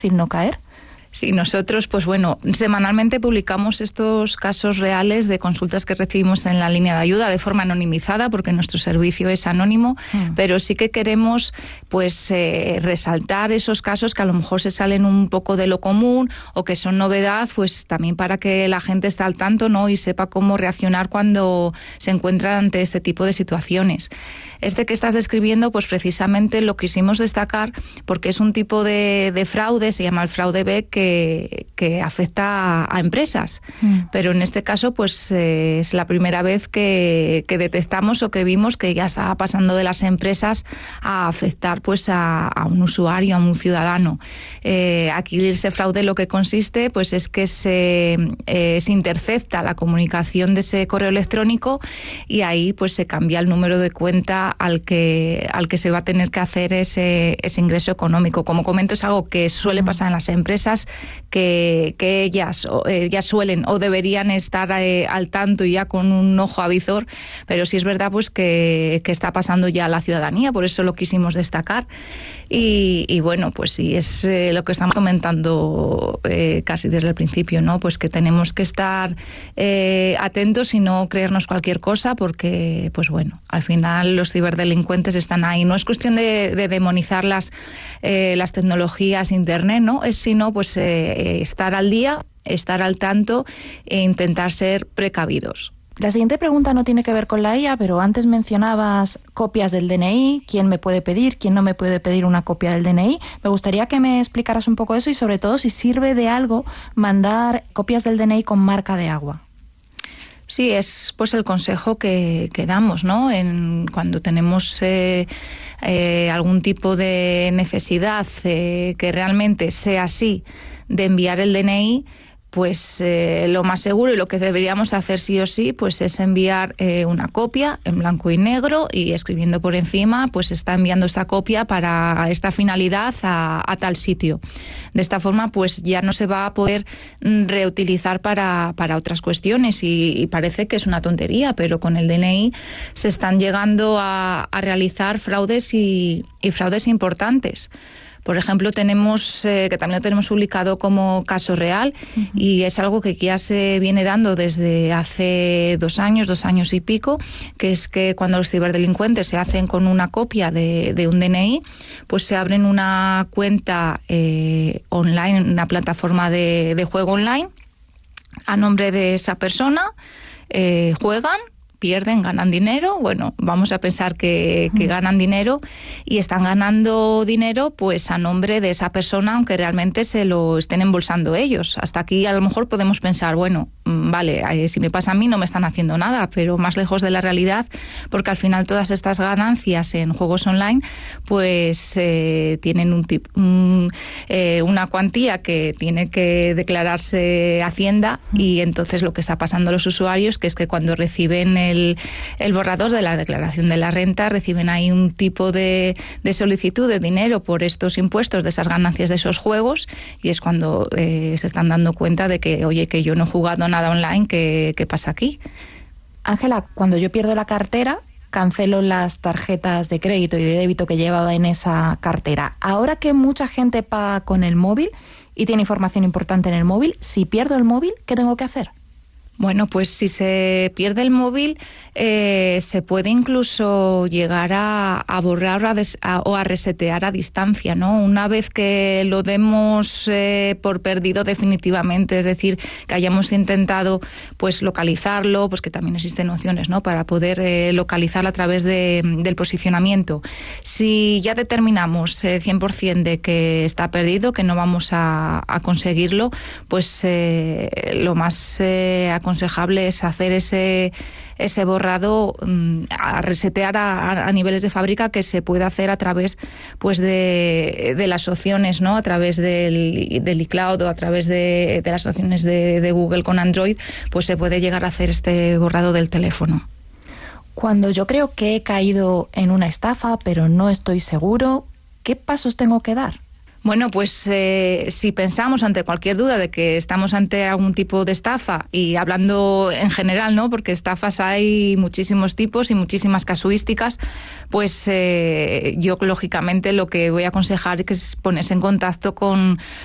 fácil no caer. Sí, nosotros, pues bueno, semanalmente publicamos estos casos reales de consultas que recibimos en la línea de ayuda de forma anonimizada, porque nuestro servicio es anónimo, pero sí que queremos pues resaltar esos casos que a lo mejor se salen un poco de lo común o que son novedad, pues también para que la gente esté al tanto, ¿no? Y sepa cómo reaccionar cuando se encuentra ante este tipo de situaciones. Este que estás describiendo, pues precisamente lo quisimos destacar porque es un tipo de fraude, se llama el fraude BEC, que afecta a empresas. Pero en este caso, pues es la primera vez que detectamos o que vimos que ya estaba pasando de las empresas a afectar pues a un usuario, a un ciudadano. Aquí ese fraude lo que consiste pues es que se intercepta la comunicación de ese correo electrónico y ahí pues se cambia el número de cuenta al que se va a tener que hacer ese ingreso económico. Como comento, es algo que suele pasar en las empresas, que ellas ya suelen o deberían estar al tanto y ya con un ojo avizor, pero sí es verdad pues que está pasando ya a la ciudadanía, por eso lo quisimos destacar. Y bueno, pues sí, es lo que estamos comentando casi desde el principio, ¿no? Pues que tenemos que estar atentos y no creernos cualquier cosa, porque, pues bueno, al final los ciberdelincuentes están ahí. No es cuestión de demonizar las tecnologías, internet, ¿no? Es sino pues estar al día, estar al tanto e intentar ser precavidos. La siguiente pregunta no tiene que ver con la IA, pero antes mencionabas copias del DNI, quién me puede pedir, quién no me puede pedir una copia del DNI. Me gustaría que me explicaras un poco eso y sobre todo si sirve de algo mandar copias del DNI con marca de agua. Sí, es pues el consejo que damos, ¿no? Cuando tenemos algún tipo de necesidad que realmente sea así de enviar el DNI, pues lo más seguro y lo que deberíamos hacer sí o sí pues es enviar una copia en blanco y negro y escribiendo por encima pues está enviando esta copia para esta finalidad a tal sitio. De esta forma pues ya no se va a poder reutilizar para otras cuestiones y parece que es una tontería, pero con el DNI se están llegando a realizar fraudes y fraudes importantes. Por ejemplo, tenemos que también lo tenemos publicado como caso real y es algo que ya se viene dando desde hace 2 años y pico, que es que cuando los ciberdelincuentes se hacen con una copia de un DNI, pues se abren una cuenta online, una plataforma de juego online a nombre de esa persona, juegan, pierden, ganan dinero, bueno, vamos a pensar que ganan dinero y están ganando dinero pues a nombre de esa persona, aunque realmente se lo estén embolsando ellos. Hasta aquí a lo mejor podemos pensar, bueno, vale, si me pasa a mí no me están haciendo nada, pero más lejos de la realidad, porque al final todas estas ganancias en juegos online pues tienen una cuantía que tiene que declararse Hacienda y entonces lo que está pasando a los usuarios que es que cuando reciben el borrador de la declaración de la renta reciben ahí un tipo de solicitud de dinero por estos impuestos de esas ganancias de esos juegos y es cuando se están dando cuenta de que, oye, que yo no he jugado nada online, ¿qué pasa aquí? Ángela, cuando yo pierdo la cartera, cancelo las tarjetas de crédito y de débito que llevaba en esa cartera. Ahora que mucha gente paga con el móvil y tiene información importante en el móvil, si pierdo el móvil, ¿qué tengo que hacer? Bueno, pues si se pierde el móvil, se puede incluso llegar a borrar o a resetear a distancia, ¿no? Una vez que lo demos por perdido definitivamente, es decir, que hayamos intentado pues localizarlo, pues que también existen opciones, ¿no? Para poder localizarlo a través del posicionamiento. Si ya determinamos 100% de que está perdido, que no vamos a conseguirlo, pues lo más aconsejable es hacer ese borrado, a resetear a niveles de fábrica que se puede hacer a través pues de las opciones, ¿no? A través del iCloud o a través de las opciones de Google con Android, pues se puede llegar a hacer este borrado del teléfono. Cuando yo creo que he caído en una estafa, pero no estoy seguro, ¿qué pasos tengo que dar? Bueno, pues si pensamos ante cualquier duda de que estamos ante algún tipo de estafa, y hablando en general, ¿no? Porque estafas hay muchísimos tipos y muchísimas casuísticas, pues yo lógicamente lo que voy a aconsejar es ponerse en contacto con